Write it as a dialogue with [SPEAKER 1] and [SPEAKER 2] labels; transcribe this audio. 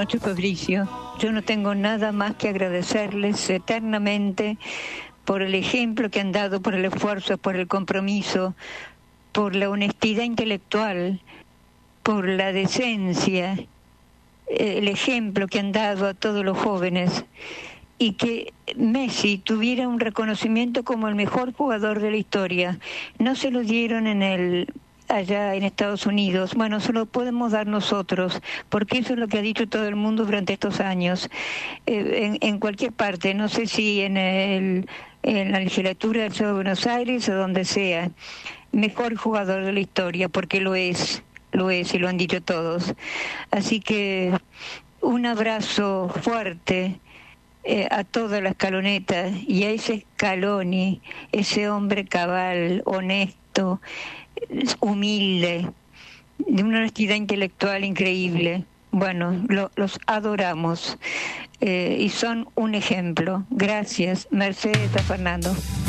[SPEAKER 1] noches, Fabricio. Yo no tengo nada más que agradecerles eternamente por el ejemplo que han dado, por el esfuerzo, por el compromiso, por la honestidad intelectual, por la decencia, el ejemplo que han dado a todos los jóvenes, y que Messi tuviera un reconocimiento como el mejor jugador de la historia. No se lo dieron allá en Estados Unidos. Bueno, se lo podemos dar nosotros, porque eso es lo que ha dicho todo el mundo durante estos años. En cualquier parte, no sé si en la legislatura del Estado de Buenos Aires o donde sea, mejor jugador de la historia, porque lo es y lo han dicho todos. Así que un abrazo fuerte a toda la escaloneta y a ese Scaloni, ese hombre cabal, honesto, humilde, de una honestidad intelectual increíble. Bueno, los adoramos y son un ejemplo. Gracias, Mercedes, a Fernando.